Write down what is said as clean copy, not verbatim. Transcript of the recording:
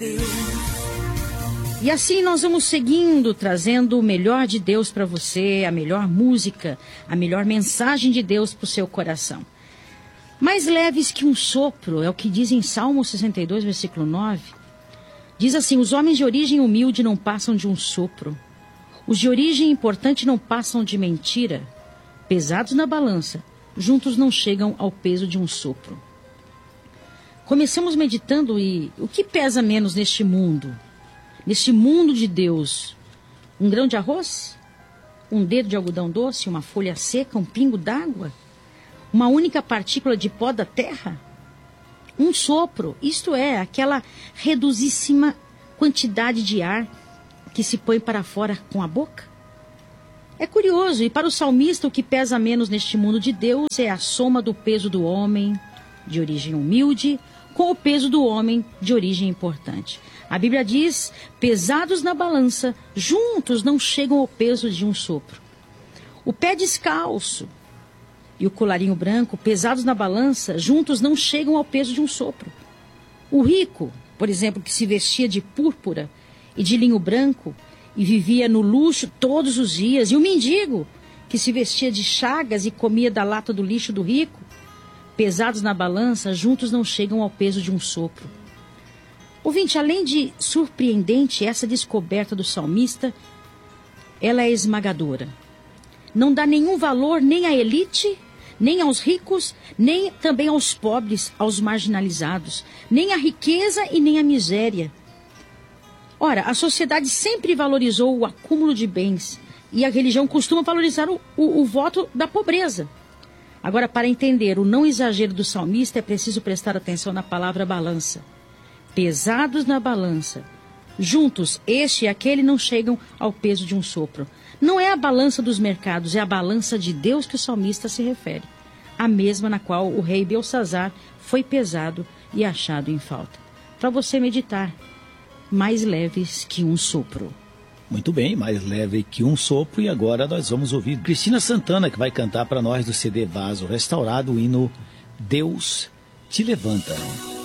E assim nós vamos seguindo, trazendo o melhor de Deus para você, a melhor música, a melhor mensagem de Deus para o seu coração. Mais leves que um sopro, é o que diz em Salmo 62, versículo 9. Diz assim: os homens de origem humilde não passam de um sopro. Os de origem importante não passam de mentira. Pesados na balança, juntos não chegam ao peso de um sopro. Comecemos meditando o que pesa menos neste mundo? Neste mundo de Deus, um grão de arroz? Um dedo de algodão doce? Uma folha seca? Um pingo d'água? Uma única partícula de pó da terra? Um sopro, isto é, aquela reduzíssima quantidade de ar que se põe para fora com a boca? É curioso, e para o salmista o que pesa menos neste mundo de Deus é a soma do peso do homem de origem humilde com o peso do homem de origem importante. A Bíblia diz: pesados na balança, juntos não chegam ao peso de um sopro. O pé descalço e o colarinho branco, pesados na balança, juntos não chegam ao peso de um sopro. O rico, por exemplo, que se vestia de púrpura e de linho branco e vivia no luxo todos os dias, e o mendigo, que se vestia de chagas e comia da lata do lixo do rico, pesados na balança, juntos não chegam ao peso de um sopro. Ouvinte, além de surpreendente essa descoberta do salmista, ela é esmagadora. Não dá nenhum valor nem à elite, nem aos ricos, nem também aos pobres, aos marginalizados, nem à riqueza e nem à miséria. Ora, a sociedade sempre valorizou o acúmulo de bens e a religião costuma valorizar o voto da pobreza. Agora, para entender o não exagero do salmista, é preciso prestar atenção na palavra balança. Pesados na balança, juntos, este e aquele não chegam ao peso de um sopro. Não é a balança dos mercados, é a balança de Deus que o salmista se refere. A mesma na qual o rei Belsazar foi pesado e achado em falta. Para você meditar, mais leves que um sopro. Muito bem, mais leve que um sopro. E agora nós vamos ouvir Cristina Santana, que vai cantar para nós do CD Vaso Restaurado o hino Deus Te Levanta.